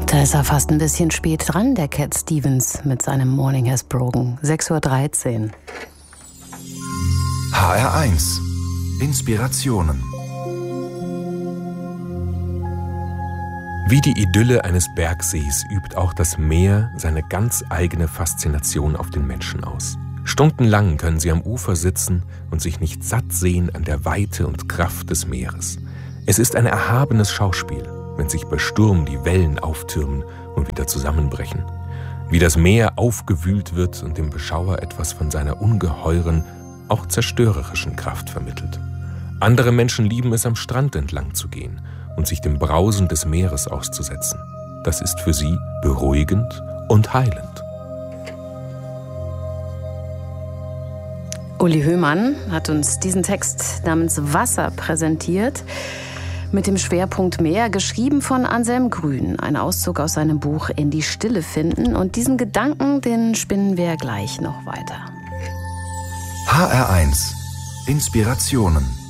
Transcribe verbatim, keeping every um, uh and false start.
Da ist er fast ein bisschen spät dran, der Cat Stevens mit seinem Morning Has Broken. sechs Uhr dreizehn. H R eins. Inspirationen. Wie die Idylle eines Bergsees übt auch das Meer seine ganz eigene Faszination auf den Menschen aus. Stundenlang können sie am Ufer sitzen und sich nicht satt sehen an der Weite und Kraft des Meeres. Es ist ein erhabenes Schauspiel, wenn sich bei Sturm die Wellen auftürmen und wieder zusammenbrechen. Wie das Meer aufgewühlt wird und dem Beschauer etwas von seiner ungeheuren, auch zerstörerischen Kraft vermittelt. Andere Menschen lieben es, am Strand entlang zu gehen und sich dem Brausen des Meeres auszusetzen. Das ist für sie beruhigend und heilend. Uli Hoemann hat uns diesen Text namens Wasser präsentiert, mit dem Schwerpunkt Meer, geschrieben von Anselm Grün. Ein Auszug aus seinem Buch In die Stille finden. Und diesen Gedanken, den spinnen wir gleich noch weiter. H R eins. Inspirationen.